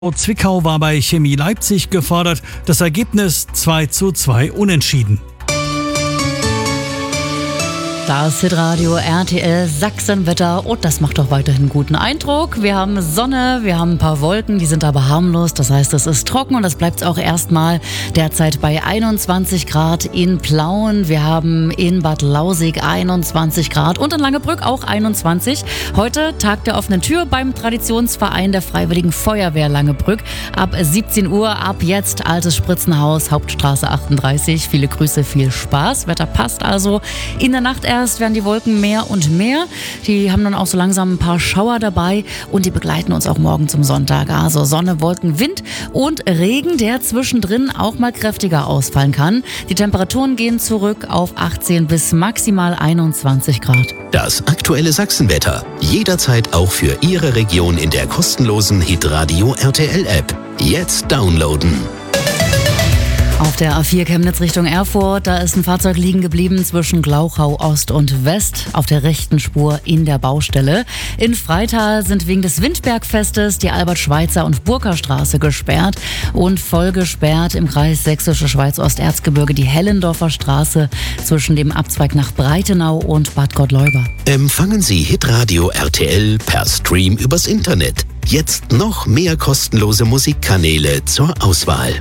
Zwickau war bei Chemie Leipzig gefordert. Das Ergebnis 2:2 unentschieden. Das Hitradio RTL Sachsenwetter und das macht doch weiterhin guten Eindruck. Wir haben Sonne, wir haben ein paar Wolken, die sind aber harmlos. Das heißt, es ist trocken und das bleibt auch erstmal derzeit bei 21 Grad in Plauen. Wir haben in Bad Lausick 21 Grad und in Langebrück auch 21. Heute Tag der offenen Tür beim Traditionsverein der Freiwilligen Feuerwehr Langebrück. Ab 17 Uhr, ab jetzt Altes Spritzenhaus, Hauptstraße 38. Viele Grüße, viel Spaß. Wetter passt also. In der Nacht erst werden die Wolken mehr und mehr. Die haben dann auch so langsam ein paar Schauer dabei und die begleiten uns auch morgen zum Sonntag. Also Sonne, Wolken, Wind und Regen, der zwischendrin auch mal kräftiger ausfallen kann. Die Temperaturen gehen zurück auf 18 bis maximal 21 Grad. Das aktuelle Sachsenwetter. Jederzeit auch für Ihre Region in der kostenlosen Hitradio RTL App. Jetzt downloaden. Auf der A4 Chemnitz Richtung Erfurt, da ist ein Fahrzeug liegen geblieben zwischen Glauchau Ost und West auf der rechten Spur in der Baustelle. In Freital sind wegen des Windbergfestes die Albert-Schweitzer- und Burkerstraße gesperrt und voll gesperrt im Kreis Sächsische Schweiz-Osterzgebirge die Hellendorfer Straße zwischen dem Abzweig nach Breitenau und Bad Gottleuba. Empfangen Sie Hitradio RTL per Stream übers Internet. Jetzt noch mehr kostenlose Musikkanäle zur Auswahl.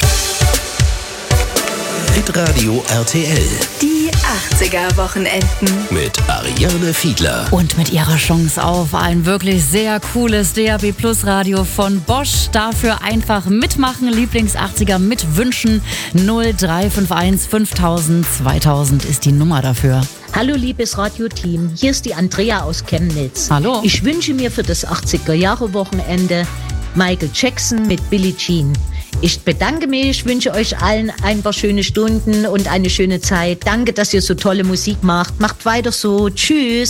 Hitradio RTL. Die 80er-Wochenenden. Mit Ariane Fiedler. Und mit ihrer Chance auf ein wirklich sehr cooles DAB Plus Radio von Bosch. Dafür einfach mitmachen. Lieblings-80er mitwünschen. 0351 5000 2000 ist die Nummer dafür. Hallo liebes Radioteam, hier ist die Andrea aus Chemnitz. Hallo. Ich wünsche mir für das 80er-Jahre-Wochenende Michael Jackson mit Billie Jean. Ich bedanke mich, wünsche euch allen ein paar schöne Stunden und eine schöne Zeit. Danke, dass ihr so tolle Musik macht. Macht weiter so. Tschüss.